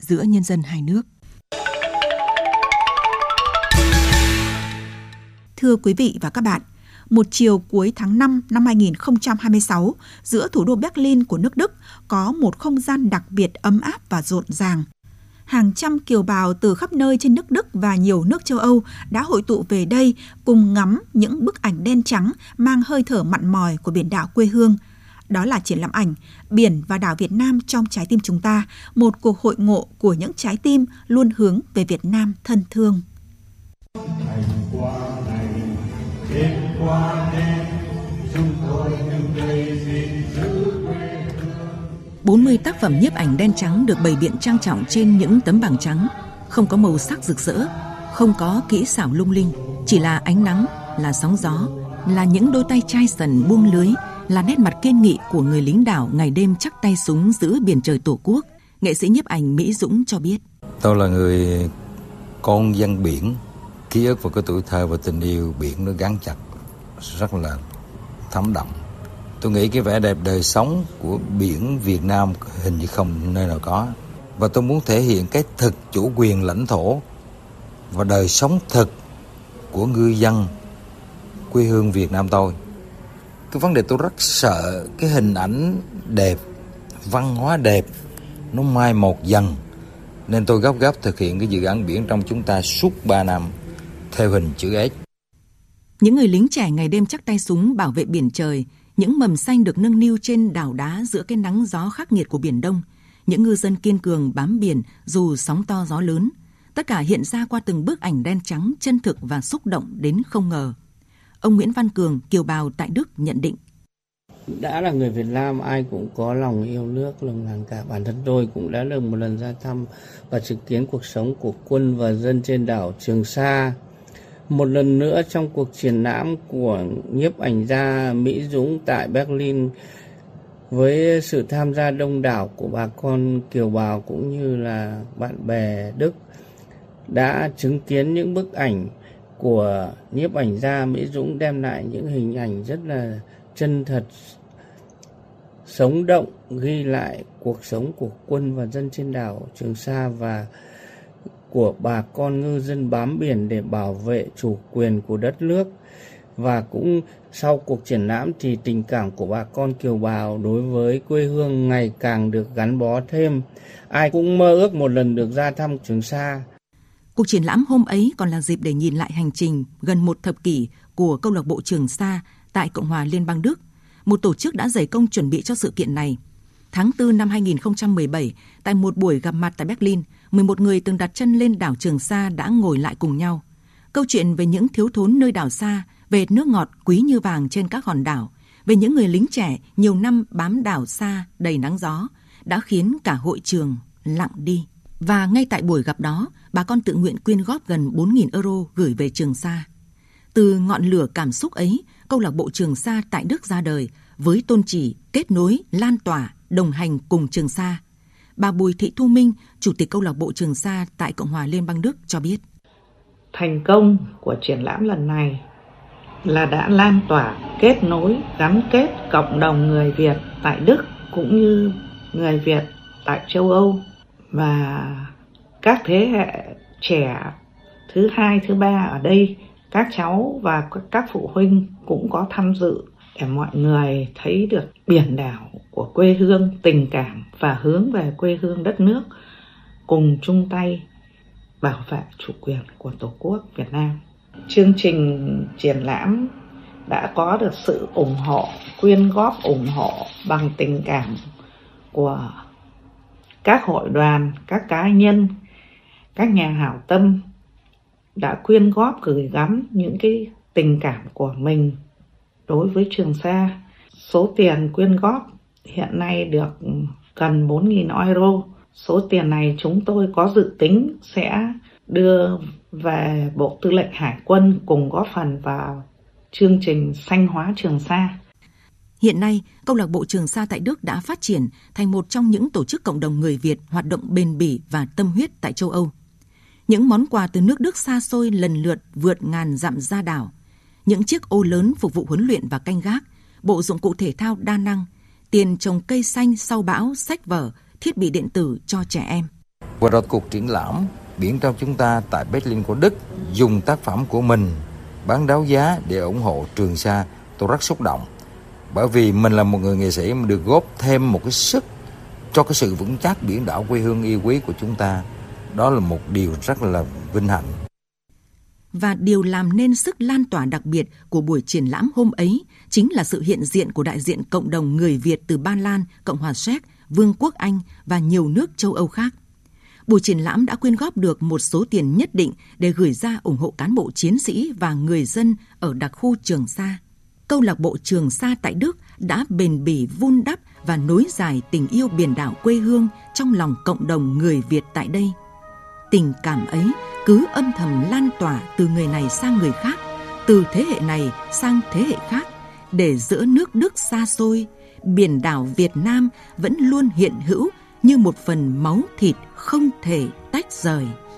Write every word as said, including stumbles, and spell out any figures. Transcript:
giữa nhân dân hai nước. Thưa quý vị và các bạn, một chiều cuối tháng năm năm hai nghìn không trăm hai mươi sáu, giữa thủ đô Berlin của nước Đức có một không gian đặc biệt ấm áp và rộn ràng. Hàng trăm kiều bào từ khắp nơi trên nước Đức và nhiều nước châu Âu đã hội tụ về đây cùng ngắm những bức ảnh đen trắng mang hơi thở mặn mòi của biển đảo quê hương. Đó là triển lãm ảnh Biển và đảo Việt Nam trong trái tim chúng ta, một cuộc hội ngộ của những trái tim luôn hướng về Việt Nam thân thương. bốn mươi tác phẩm nhiếp ảnh đen trắng được bày biện trang trọng trên những tấm bảng trắng, không có màu sắc rực rỡ, không có kỹ xảo lung linh, chỉ là ánh nắng, là sóng gió, là những đôi tay chai sần buông lưới, là nét mặt kiên nghị của người lính đảo ngày đêm chắc tay súng giữ biển trời Tổ quốc. Nghệ sĩ nhiếp ảnh Mỹ Dũng cho biết: Tôi là người con dân biển, ký ức và cái tuổi thơ và tình yêu biển nó gắn chặt, rất là thấm đậm. Tôi nghĩ cái vẻ đẹp đời sống của biển Việt Nam hình như không nơi nào có. Và tôi muốn thể hiện cái thực chủ quyền lãnh thổ và đời sống thực của ngư dân quê hương Việt Nam tôi. Cái vấn đề tôi rất sợ cái hình ảnh đẹp, văn hóa đẹp nó mai một dần. Nên tôi gấp gáp thực hiện cái dự án Biển trong chúng ta suốt ba năm theo hình chữ S. Những người lính trẻ ngày đêm chắc tay súng bảo vệ biển trời, những mầm xanh được nâng niu trên đảo đá giữa cái nắng gió khắc nghiệt của Biển Đông, những ngư dân kiên cường bám biển dù sóng to gió lớn, tất cả hiện ra qua từng bức ảnh đen trắng chân thực và xúc động đến không ngờ. Ông Nguyễn Văn Cường, kiều bào tại Đức nhận định: Đã là người Việt Nam, ai cũng có lòng yêu nước, lòng làng cả. Bản thân tôi cũng đã được một lần ra thăm và chứng kiến cuộc sống của quân và dân trên đảo Trường Sa. Một lần nữa trong cuộc triển lãm của nhiếp ảnh gia Mỹ Dũng tại Berlin, với sự tham gia đông đảo của bà con kiều bào cũng như là bạn bè Đức, đã chứng kiến những bức ảnh của nhiếp ảnh gia Mỹ Dũng đem lại những hình ảnh rất là chân thật, sống động, ghi lại cuộc sống của quân và dân trên đảo Trường Sa và của bà con ngư dân bám biển để bảo vệ chủ quyền của đất nước. Và cũng sau cuộc triển lãm thì tình cảm của bà con kiều bào đối với quê hương ngày càng được gắn bó thêm. Ai cũng mơ ước một lần được ra thăm Trường Sa. Cuộc triển lãm hôm ấy còn là dịp để nhìn lại hành trình gần một thập kỷ của câu lạc bộ Trường Sa tại Cộng hòa Liên bang Đức, một tổ chức đã dày công chuẩn bị cho sự kiện này. Tháng tư năm hai nghìn không trăm mười bảy, tại một buổi gặp mặt tại Berlin, mười một người từng đặt chân lên đảo Trường Sa đã ngồi lại cùng nhau. Câu chuyện về những thiếu thốn nơi đảo xa, về nước ngọt quý như vàng trên các hòn đảo, về những người lính trẻ nhiều năm bám đảo xa đầy nắng gió, đã khiến cả hội trường lặng đi. Và ngay tại buổi gặp đó, bà con tự nguyện quyên góp gần bốn nghìn euro gửi về Trường Sa. Từ ngọn lửa cảm xúc ấy, câu lạc bộ Trường Sa tại Đức ra đời với tôn chỉ kết nối, lan tỏa, đồng hành cùng Trường Sa. Bà Bùi Thị Thu Minh, Chủ tịch câu lạc bộ Trường Sa tại Cộng hòa Liên bang Đức cho biết: Thành công của triển lãm lần này là đã lan tỏa, kết nối, gắn kết cộng đồng người Việt tại Đức cũng như người Việt tại châu Âu, và các thế hệ trẻ thứ hai, thứ ba ở đây, các cháu và các phụ huynh cũng có tham dự để mọi người thấy được biển đảo của quê hương, tình cảm và hướng về quê hương đất nước, cùng chung tay bảo vệ chủ quyền của Tổ quốc Việt Nam. Chương trình triển lãm đã có được sự ủng hộ, quyên góp ủng hộ bằng tình cảm của các hội đoàn, các cá nhân, các nhà hảo tâm đã quyên góp gửi gắm những cái tình cảm của mình đối với Trường Sa. Số tiền quyên góp hiện nay được gần bốn nghìn euro. Số tiền này chúng tôi có dự tính sẽ đưa về Bộ Tư lệnh Hải quân cùng góp phần vào chương trình xanh hóa Trường Sa. Hiện nay, câu lạc bộ Trường Sa tại Đức đã phát triển thành một trong những tổ chức cộng đồng người Việt hoạt động bền bỉ và tâm huyết tại châu Âu. Những món quà từ nước Đức xa xôi lần lượt vượt ngàn dặm ra đảo, những chiếc ô lớn phục vụ huấn luyện và canh gác, bộ dụng cụ thể thao đa năng, tiền trồng cây xanh sau bão, sách vở, thiết bị điện tử cho trẻ em. Và rồi cuộc triển lãm Biển trong chúng ta tại Berlin của Đức dùng tác phẩm của mình bán đấu giá để ủng hộ Trường Sa. Tôi rất xúc động, bởi vì mình là một người nghệ sĩ mà được góp thêm một cái sức cho cái sự vững chắc biển đảo quê hương yêu quý của chúng ta. Đó là một điều rất là vinh hạnh. Và điều làm nên sức lan tỏa đặc biệt của buổi triển lãm hôm ấy chính là sự hiện diện của đại diện cộng đồng người Việt từ Ba Lan, Cộng hòa Séc, Vương quốc Anh và nhiều nước châu Âu khác. Buổi triển lãm đã quyên góp được một số tiền nhất định để gửi ra ủng hộ cán bộ chiến sĩ và người dân ở đặc khu Trường Sa. Câu lạc bộ Trường Sa tại Đức đã bền bỉ vun đắp và nối dài tình yêu biển đảo quê hương trong lòng cộng đồng người Việt tại đây. Tình cảm ấy cứ âm thầm lan tỏa từ người này sang người khác, từ thế hệ này sang thế hệ khác, để giữa nước Đức xa xôi, biển đảo Việt Nam vẫn luôn hiện hữu như một phần máu thịt không thể tách rời.